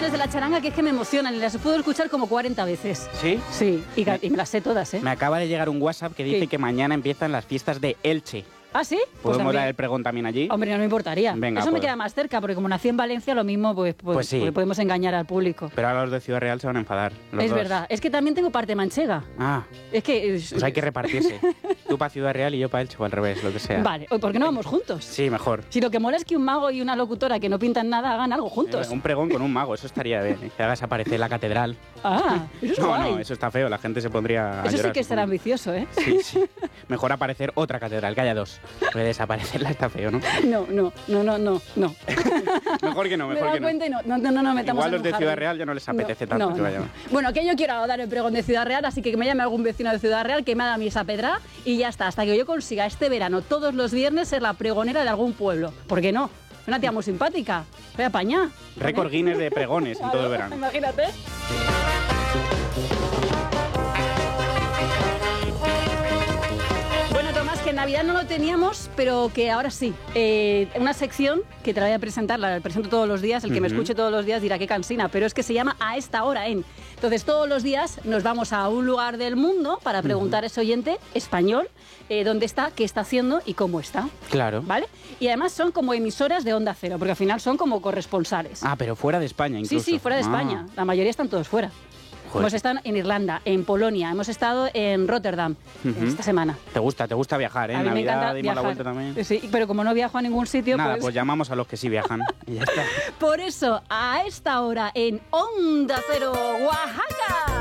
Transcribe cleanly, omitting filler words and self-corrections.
canciones de La Charanga que es que me emocionan y las puedo escuchar como 40 veces. ¿Sí? Sí, y me las sé todas, ¿eh? Me acaba de llegar un WhatsApp que dice ¿Qué? que mañana empiezan las fiestas de Elche. ¿Ah, sí? ¿Podemos también. dar el pregón también allí? Hombre, no me importaría. Venga, Eso me pues. queda más cerca, porque como nací en Valencia, lo mismo, pues sí. pues podemos engañar al público. Pero ahora los de Ciudad Real se van a enfadar. Los Es dos. verdad. Es que también tengo parte manchega. Ah, Es que... pues hay que repartirse. Tú para Ciudad Real y yo para Elche o al revés, lo que sea. Vale, ¿por qué no vamos juntos? Sí, mejor. Si lo que mola es que un mago y una locutora que no pintan nada hagan algo juntos. Un pregón con un mago, eso estaría bien. Que hagas aparecer la catedral. Ah, eso es No, guay. no, eso está feo, la gente se pondría a Eso sí llorar, que es ser supongo. ambicioso, ¿eh? Sí, sí. Mejor aparecer otra catedral, que haya dos. Porque desaparecerla está feo, ¿no? No. Mejor que no, Me he mejor dado que no. cuenta y no metamos Igual en los un de Ciudad jardín. Real ya no les apetece tanto que vayan. Bueno, que yo quiero dar el pregón de Ciudad Real, así que me llame algún vecino de Ciudad Real que me haga mi esa pedra y ya está, hasta que yo consiga este verano, todos los viernes, ser la pregonera de algún pueblo. ¿Por qué no? Una tía muy simpática. Voy a pañar. Récord Guinness de pregones en todo el verano. Imagínate. Bueno, Tomás, que en Navidad no lo teníamos, pero que ahora sí. Una sección que te la voy a presentar, la presento todos los días. El que me escuche todos los días dirá qué cansina, pero es que se llama A esta hora en. Entonces, todos los días nos vamos a un lugar del mundo para preguntar a ese oyente español dónde está, qué está haciendo y cómo está. Claro. ¿Vale? Y además son como emisoras de Onda Cero, porque al final son como corresponsales. Ah, pero fuera de España incluso. Sí, fuera de España. La mayoría están todos fuera. Joder. Hemos estado en Irlanda, en Polonia, hemos estado en Rotterdam esta semana. Te gusta viajar, ¿eh? A mí me Navidad encanta dimos la viajar. vuelta también. Sí, pero como no viajo a ningún sitio, Nada, pues llamamos a los que sí viajan y ya está. por eso, a esta hora en Onda Cero, Oaxaca.